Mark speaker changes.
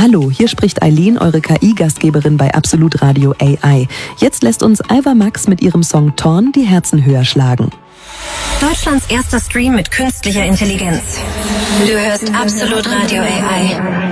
Speaker 1: Hallo, hier spricht Eileen, eure KI-Gastgeberin bei Absolut Radio AI. Jetzt lässt uns Alva Max mit ihrem Song Torn die Herzen höher schlagen.
Speaker 2: Deutschlands erster Stream mit künstlicher Intelligenz. Du hörst Absolut Radio AI.